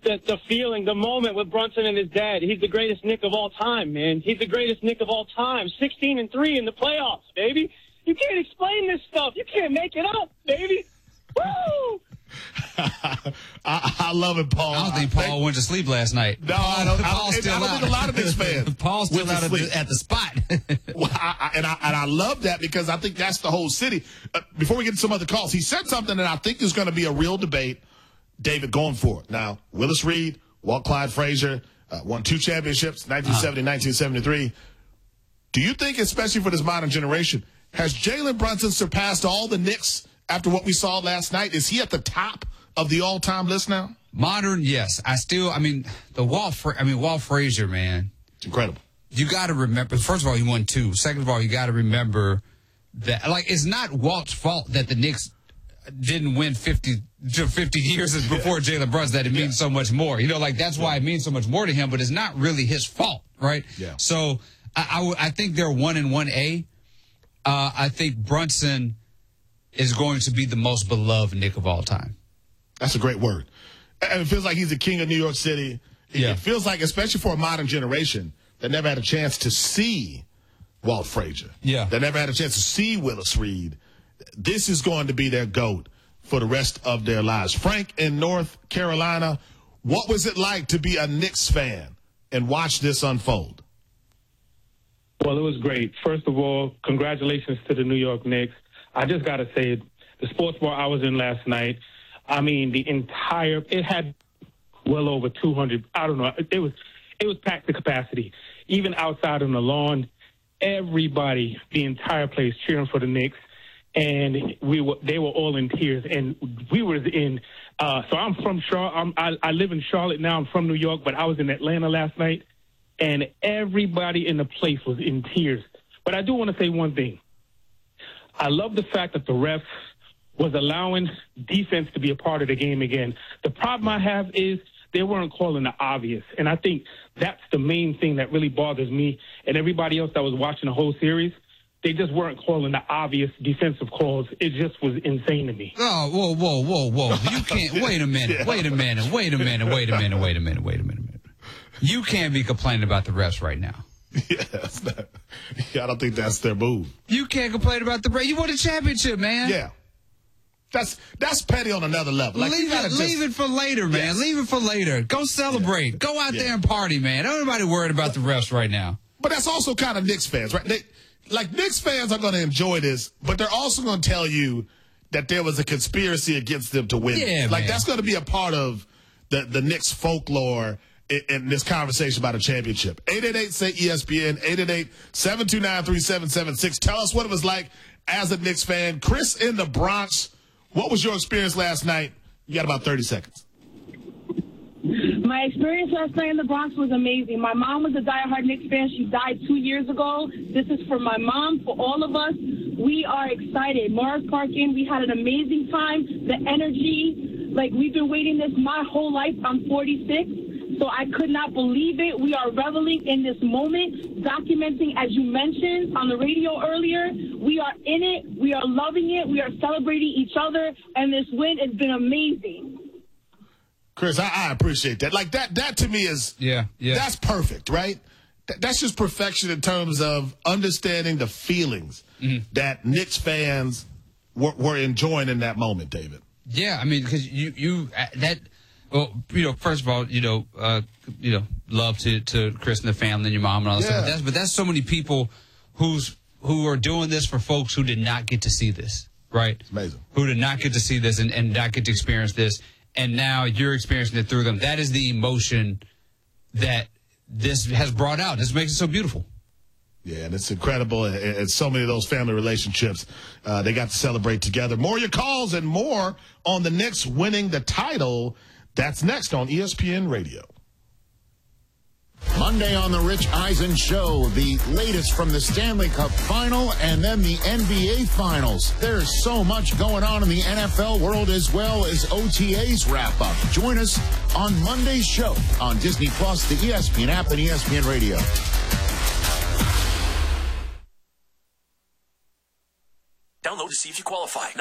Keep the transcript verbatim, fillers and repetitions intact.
the, the feeling, the moment with Brunson and his dad. He's the greatest Knick of all time, man. He's the greatest Knick of all time. sixteen and three in the playoffs, baby. You can't explain this stuff. You can't make it up, baby. Woo! I, I love it, Paul. I don't think Paul think, went to sleep last night. No, I don't, Paul's I, still I don't out. think a lot of Knicks fans. Paul's still out at the, at the spot. well, I, I, and, I, and I love that because I think that's the whole city. Uh, before we get to some other calls, he said something that I think is going to be a real debate, David, going for it. Now, Willis Reed, Walt Clyde Frazier, uh, won two championships, nineteen seventy, uh-huh. nineteen seventy-three. Do you think, especially for this modern generation, has Jalen Brunson surpassed all the Knicks after what we saw last night? Is he at the top of the all-time list now? Modern, yes. I still, I mean, the Walt, Fra- I mean, Walt Frazier, man. It's incredible. You got to remember, first of all, he won two. Second of all, you got to remember that, like, it's not Walt's fault that the Knicks didn't win fifty, fifty years before yeah. Jalen Brunson, that it means yeah. so much more. You know, like, that's yeah. why it means so much more to him, but it's not really his fault, right? Yeah. So, I, I, w- I think they're one and one A. Uh, I think Brunson is going to be the most beloved Knick of all time. That's a great word. And it feels like he's the king of New York City. Yeah. It feels like, especially for a modern generation that never had a chance to see Walt Frazier. Yeah. That never had a chance to see Willis Reed. This is going to be their GOAT for the rest of their lives. Frank in North Carolina, what was it like to be a Knicks fan and watch this unfold? Well, it was great. First of all, congratulations to the New York Knicks. I just got to say, the sports bar I was in last night, I mean, the entire, it had well over two hundred, I don't know, it was it was packed to capacity. Even outside on the lawn, everybody, the entire place cheering for the Knicks, and we were, they were all in tears, and we were in, uh, so I'm from Charlotte, I'm, I, I live in Charlotte now, I'm from New York, but I was in Atlanta last night, and everybody in the place was in tears. But I do want to say one thing. I love the fact that the refs was allowing defense to be a part of the game again. The problem I have is they weren't calling the obvious, and I think that's the main thing that really bothers me and everybody else that was watching the whole series. They just weren't calling the obvious defensive calls. It just was insane to me. Oh, whoa, whoa, whoa, whoa. You can't, wait a minute, wait a minute, wait a minute, wait a minute, wait a minute, wait a minute, wait a minute. You can't be complaining about the refs right now. Yeah, that's not, yeah, I don't think that's their move. You can't complain about the refs. You won a championship, man. Yeah. That's that's petty on another level. Like, leave, it, just, leave it for later, man. Yes. Leave it for later. Go celebrate. Yeah. Go out yeah. there and party, man. Don't nobody worried about the refs right now. But that's also kind of Knicks fans, right? They, like, Knicks fans are going to enjoy this, but they're also going to tell you that there was a conspiracy against them to win. Yeah, like, man. that's going to be a part of the, the Knicks folklore in, in this conversation about a championship. eight eight eight, say E S P N, eight eight eight, seven two nine, three seven seven six. Tell us what it was like as a Knicks fan. Chris in the Bronx, what was your experience last night? You got about thirty seconds. My experience last night in the Bronx was amazing. My mom was a diehard Knicks fan. She died two years ago. This is for my mom, for all of us. We are excited. Morris Park Inn, we had an amazing time. The energy, like, we've been waiting this my whole life. I'm forty-six, so I could not believe it. We are reveling in this moment, documenting, as you mentioned on the radio earlier. We are in it. We are loving it. We are celebrating each other, and this win has been amazing. Chris, I, I appreciate that. Like, that that to me is, yeah, yeah. that's perfect, right? Th- that's just perfection in terms of understanding the feelings mm-hmm. that Knicks fans were, were enjoying in that moment, David. Yeah, I mean, because you, you, that, well, you know, first of all, you know, uh, you know, love to, to Chris and the family and your mom and all that yeah. stuff. But that's, but that's so many people who's, who are doing this for folks who did not get to see this, right? It's amazing. Who did not get to see this and, and not get to experience this. And now you're experiencing it through them. That is the emotion that this has brought out. This makes it so beautiful. Yeah, and it's incredible. And, and so many of those family relationships, uh, they got to celebrate together. More of your calls and more on the Knicks winning the title. That's next on E S P N Radio. Monday on the Rich Eisen Show, the latest from the Stanley Cup Final and then the N B A Finals. There's so much going on in the N F L world as well as O T As wrap up. Join us on Monday's show on Disney Plus, the E S P N app, and E S P N Radio. Download to see if you qualify.